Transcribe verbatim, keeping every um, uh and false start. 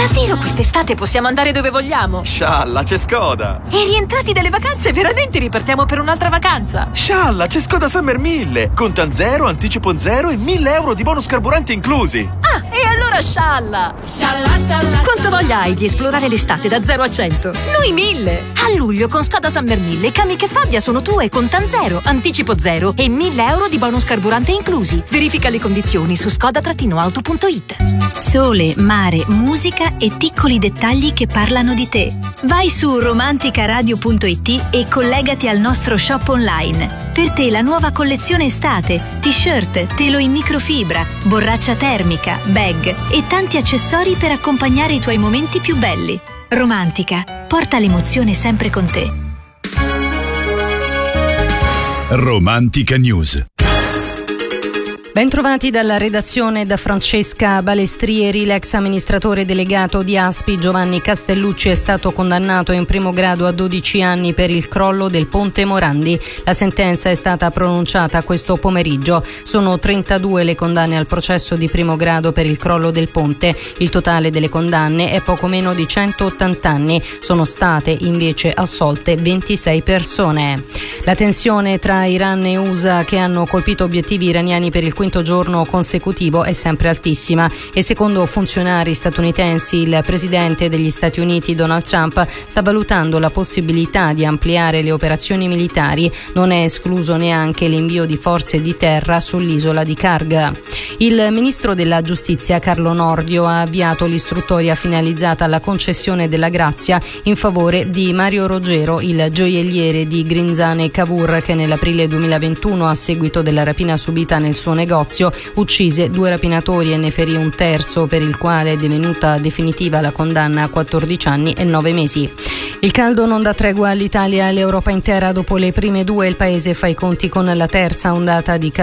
Davvero quest'estate possiamo andare dove vogliamo? Scialla, c'è Skoda! E rientrati dalle vacanze veramente ripartiamo per un'altra vacanza? Scialla, c'è Skoda Summer mille! Contan zero, anticipo zero e mille euro di bonus carburante inclusi! Ah, e allora scialla! Scialla, scialla! Quanta voglia hai di esplorare l'estate da zero a cento? Noi mille! A luglio con Skoda Summer mille, Kamiq e Fabia sono tue con Contan zero, anticipo zero e mille euro di bonus carburante inclusi. Verifica le condizioni su skoda auto punto it. Sole, mare, musica e piccoli dettagli che parlano di te. Vai su romanticaradio punto it e collegati al nostro shop online. Per te la nuova collezione estate, t-shirt, telo in microfibra, borraccia termica, bag e tanti accessori per accompagnare i tuoi momenti più belli. Romantica, porta l'emozione sempre con te. Romantica News. Bentrovati dalla redazione da Francesca Balestrieri. L'ex amministratore delegato di Aspi Giovanni Castellucci è stato condannato in primo grado a dodici anni per il crollo del ponte Morandi. La sentenza è stata pronunciata questo pomeriggio. Sono trentadue le condanne al processo di primo grado per il crollo del ponte. Il totale delle condanne è poco meno di centottanta anni. Sono state invece assolte ventisei persone. La tensione tra Iran e U S A, che hanno colpito obiettivi iraniani per il quinto giorno consecutivo, è sempre altissima e secondo funzionari statunitensi il presidente degli Stati Uniti Donald Trump sta valutando la possibilità di ampliare le operazioni militari. Non è escluso neanche l'invio di forze di terra sull'isola di Karg. Il ministro della giustizia Carlo Nordio ha avviato l'istruttoria finalizzata alla concessione della grazia in favore di Mario Rogero, il gioielliere di Grinzane Cavour, che nell'aprile duemilaventuno, a seguito della rapina subita nel suo negozio, uccise due rapinatori e ne ferì un terzo, per il quale è divenuta definitiva la condanna a quattordici anni e nove mesi. Il caldo non dà tregua all'Italia e all'Europa intera. Dopo le prime due, il paese fa i conti con la terza ondata di calore